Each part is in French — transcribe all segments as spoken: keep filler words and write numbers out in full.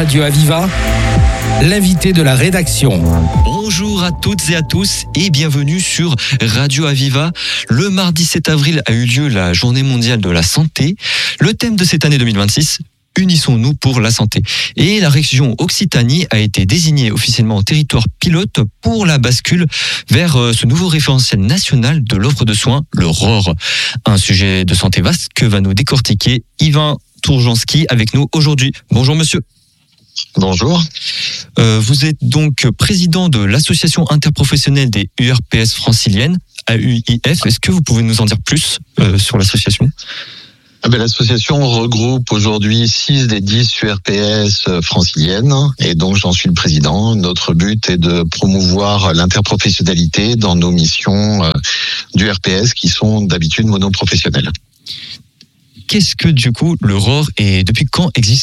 Radio Aviva, l'invité de la rédaction. Bonjour à toutes et à tous et bienvenue sur Radio Aviva. Le mardi sept avril a eu lieu la Journée mondiale de la santé. Le thème de cette année deux mille vingt-six, unissons-nous pour la santé. Et la région Occitanie a été désignée officiellement en territoire pilote pour la bascule vers ce nouveau référentiel national de l'offre de soins, le R O R. Un sujet de santé vaste que va nous décortiquer Yvain Tourjanski avec nous aujourd'hui. Bonjour monsieur. Bonjour. Euh, vous êtes donc président de l'association interprofessionnelle des U R P S franciliennes, A U I F. Est-ce que vous pouvez nous en dire plus euh, sur l'association ? Ah ben, l'association regroupe aujourd'hui six des dix U R P S franciliennes et donc j'en suis le président. Notre but est de promouvoir l'interprofessionnalité dans nos missions euh, d'U R P S qui sont d'habitude monoprofessionnelles. Qu'est-ce que du coup le R O R et depuis quand existe-t-il ?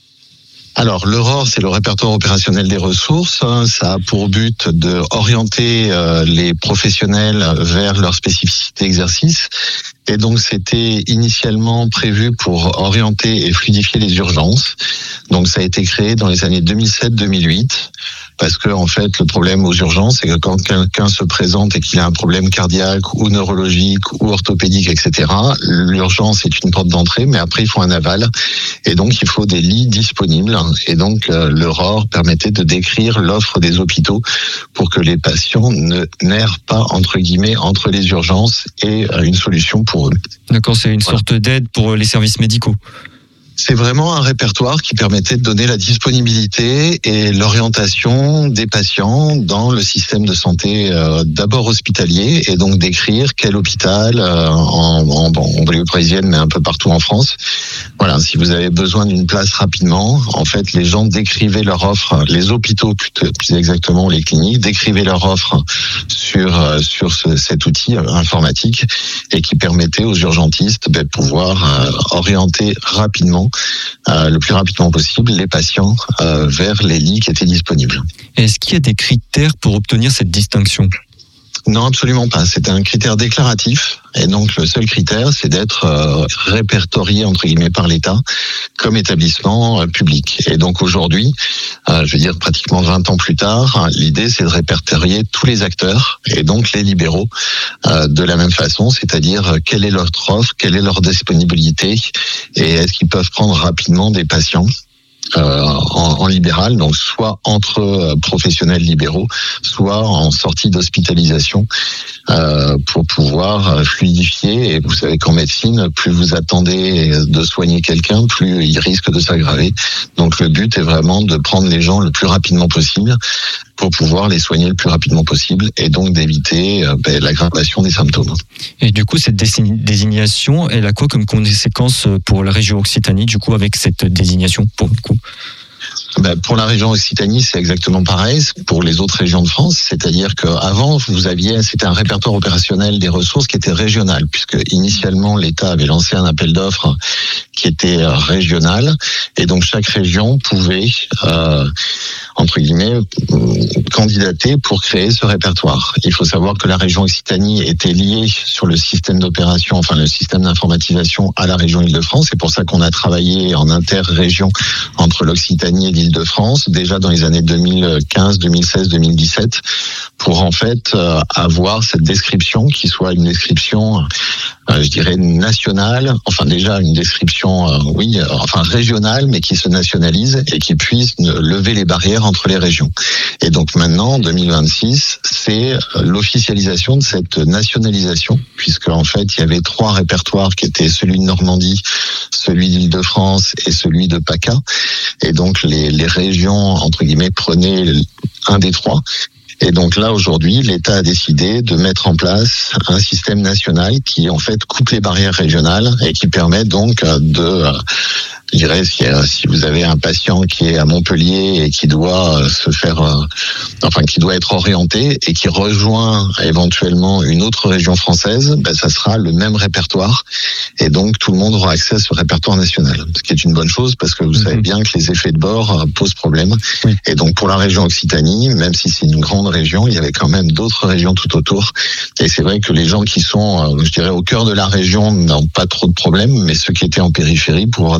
Alors, le R O R, c'est le répertoire opérationnel des ressources. Ça a pour but de orienter euh, les professionnels vers leur spécificité d'exercice. Et donc, c'était initialement prévu pour orienter et fluidifier les urgences. Donc, ça a été créé dans les années deux mille sept deux mille huit. Parce que, en fait, le problème aux urgences, c'est que quand quelqu'un se présente et qu'il a un problème cardiaque ou neurologique ou orthopédique, et cetera, l'urgence est une porte d'entrée, mais après, il faut un aval. Et donc, il faut des lits disponibles. Et donc, le R O R permettait de décrire l'offre des hôpitaux pour que les patients ne n'errent pas, entre guillemets, entre les urgences et une solution pour eux. D'accord, c'est une Voilà. sorte d'aide pour les services médicaux. C'est vraiment un répertoire qui permettait de donner la disponibilité et l'orientation des patients dans le système de santé euh, d'abord hospitalier et donc d'écrire quel hôpital euh, en, en, bon, en banlieue parisienne mais un peu partout en France. Voilà, si vous avez besoin d'une place rapidement, en fait les gens décrivaient leur offre, les hôpitaux plus, plus exactement les cliniques décrivaient leur offre sur euh, sur ce, cet outil informatique et qui permettait aux urgentistes de pouvoir euh, orienter rapidement Euh, le plus rapidement possible les patients euh, vers les lits qui étaient disponibles. Est-ce qu'il y a des critères pour obtenir cette distinction ? Non, absolument pas. C'est un critère déclaratif et donc le seul critère, c'est d'être euh, répertorié entre guillemets par l'État comme établissement euh, public. Et donc aujourd'hui, euh, je veux dire pratiquement vingt ans plus tard, l'idée c'est de répertorier tous les acteurs et donc les libéraux euh, de la même façon, c'est-à-dire euh, quelle est leur offre, quelle est leur disponibilité et est-ce qu'ils peuvent prendre rapidement des patients. Euh, en, en libéral, donc soit entre euh, professionnels libéraux, soit en sortie d'hospitalisation euh, pour pouvoir euh, fluidifier. Et vous savez qu'en médecine, plus vous attendez de soigner quelqu'un, plus il risque de s'aggraver. Donc le but est vraiment de prendre les gens le plus rapidement possible pour pouvoir les soigner le plus rapidement possible et donc d'éviter euh, ben, l'aggravation des symptômes. Et du coup, cette désign- désignation, elle a quoi comme conséquence pour la région Occitanie, du coup, avec cette désignation, pour le coup ? Ben, pour la région Occitanie, c'est exactement pareil. Pour les autres régions de France, c'est-à-dire qu'avant, vous aviez, c'était un répertoire opérationnel des ressources qui était régional, puisque initialement l'État avait lancé un appel d'offres qui était régional, et donc chaque région pouvait, euh, entre guillemets, candidater pour créer ce répertoire. Il faut savoir que la région Occitanie était liée sur le système d'opération, enfin le système d'informatisation à la région Île-de-France. C'est pour ça qu'on a travaillé en inter-région entre l'Occitanie et l'Île-de-France, déjà dans les années deux mille quinze, deux mille seize, deux mille dix-sept, pour en fait euh, avoir cette description qui soit une description, euh, je dirais, nationale, enfin déjà une description, euh, oui, euh, enfin régionale, mais qui se nationalise et qui puisse lever les barrières entre les régions. Et donc maintenant, en deux mille vingt-six, c'est l'officialisation de cette nationalisation, puisque en fait, il y avait trois répertoires qui étaient celui de Normandie, celui d'Île-de-France et celui de PACA. Et donc, les, les régions, entre guillemets, prenaient un des trois. Et donc là, aujourd'hui, l'État a décidé de mettre en place un système national qui, en fait, coupe les barrières régionales et qui permet donc de... Je dirais, si, si vous avez un patient qui est à Montpellier et qui doit se faire, euh, enfin qui doit être orienté et qui rejoint éventuellement une autre région française, ben ça sera le même répertoire et donc tout le monde aura accès à ce répertoire national, ce qui est une bonne chose parce que vous mmh. savez bien que les effets de bord euh, posent problème. Oui. Et donc pour la région Occitanie, même si c'est une grande région, il y avait quand même d'autres régions tout autour. Et c'est vrai que les gens qui sont, euh, je dirais, au cœur de la région n'ont pas trop de problèmes, mais ceux qui étaient en périphérie pourraient avoir des problèmes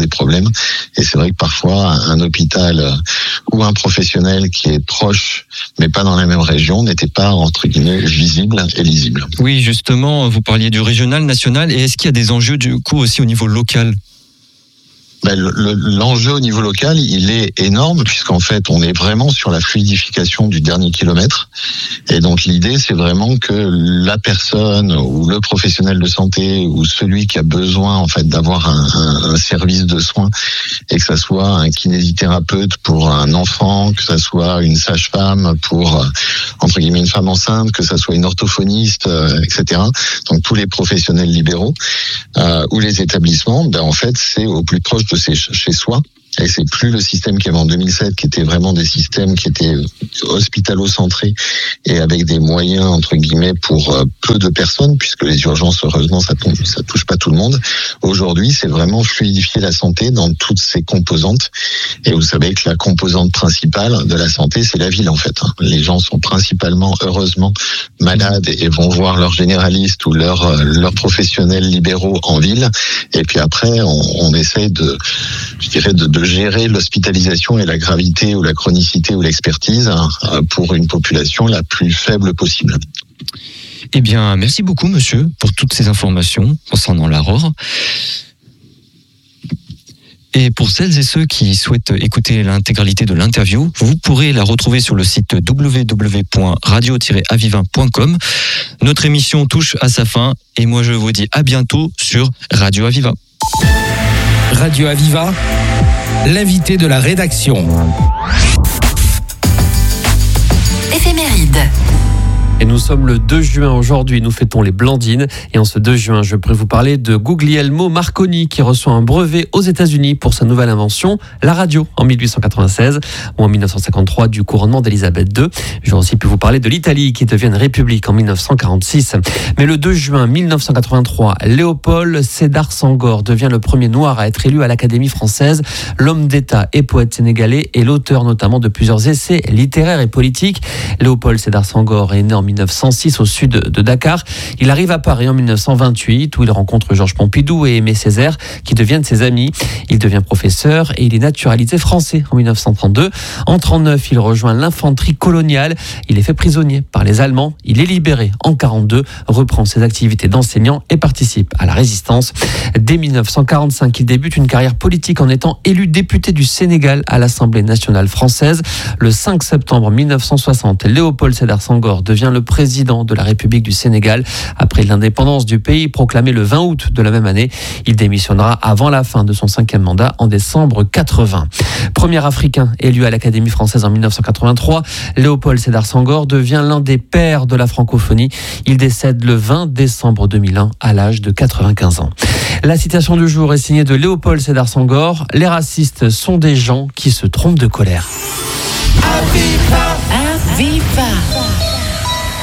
problème. Et c'est vrai que parfois, un hôpital ou un professionnel qui est proche, mais pas dans la même région, n'était pas, entre guillemets, visible et lisible. Oui, justement, vous parliez du régional, national, et est-ce qu'il y a des enjeux du coup aussi au niveau local ? Ben, le, l'enjeu au niveau local, il est énorme puisqu'en fait, on est vraiment sur la fluidification du dernier kilomètre. Et donc, l'idée, c'est vraiment que la personne ou le professionnel de santé ou celui qui a besoin en fait d'avoir un, un, un service de soins, et que ça soit un kinésithérapeute pour un enfant, que ça soit une sage-femme pour entre guillemets une femme enceinte, que ça soit une orthophoniste, euh, et cetera. Donc, tous les professionnels libéraux euh, ou les établissements, ben en fait, c'est au plus proche de C'est chez soi. Et c'est plus le système qu'il y avait en deux mille sept, qui était vraiment des systèmes qui étaient hospitalo-centrés et avec des moyens, entre guillemets, pour peu de personnes, puisque les urgences, heureusement, ça touche, ça touche pas tout le monde. Aujourd'hui, c'est vraiment fluidifier la santé dans toutes ses composantes. Et vous savez que la composante principale de la santé, c'est la ville, en fait. Les gens sont principalement, heureusement, malades et vont voir leurs généralistes ou leurs, leurs professionnels libéraux en ville. Et puis après, on, on essaie de, je dirais, de, de gérer l'hospitalisation et la gravité ou la chronicité ou l'expertise pour une population la plus faible possible. Eh bien, merci beaucoup, monsieur, pour toutes ces informations concernant l'Aurore. Et pour celles et ceux qui souhaitent écouter l'intégralité de l'interview, vous pourrez la retrouver sur le site w w w point radio tiret aviva point com. Notre émission touche à sa fin et moi je vous dis à bientôt sur Radio Aviva. Radio Aviva, l'invité de la rédaction. Éphéméride. Et nous sommes le deux juin aujourd'hui, nous fêtons les Blandines. Et en ce deux juin, je pourrais vous parler de Guglielmo Marconi qui reçoit un brevet aux États-Unis pour sa nouvelle invention, la radio, en mille huit cent quatre-vingt-seize ou en mille neuf cent cinquante-trois du couronnement d'Élisabeth deux. J'aurais aussi pu vous parler de l'Italie qui devient une république en mille neuf cent quarante-six. Mais le deux juin mille neuf cent quatre-vingt-trois, Léopold Sédar Senghor devient le premier noir à être élu à l'Académie française, l'homme d'État et poète sénégalais et l'auteur notamment de plusieurs essais littéraires et politiques. Léopold Sédar Senghor est né en mille neuf cent six au sud de Dakar. Il arrive à Paris en mille neuf cent vingt-huit où il rencontre Georges Pompidou et Aimé Césaire qui deviennent ses amis. Il devient professeur et il est naturalisé français en mille neuf cent trente-deux. En trente-neuf, il rejoint l'infanterie coloniale. Il est fait prisonnier par les Allemands. Il est libéré en quarante-deux, reprend ses activités d'enseignant et participe à la résistance. Dès mille neuf cent quarante-cinq, il débute une carrière politique en étant élu député du Sénégal à l'Assemblée nationale française. Le cinq septembre mille neuf cent soixante, Léopold Sédar Senghor devient le président de la République du Sénégal. Après l'indépendance du pays proclamée le vingt août de la même année, il démissionnera avant la fin de son cinquième mandat en décembre quatre-vingts. Premier Africain élu à l'Académie française en mille neuf cent quatre-vingt-trois, Léopold Sédar Senghor devient l'un des pères de la francophonie. Il décède le vingt décembre deux mille un à l'âge de quatre-vingt-quinze ans. La citation du jour est signée de Léopold Sédar Senghor. Les racistes sont des gens qui se trompent de colère. Aviva, Aviva.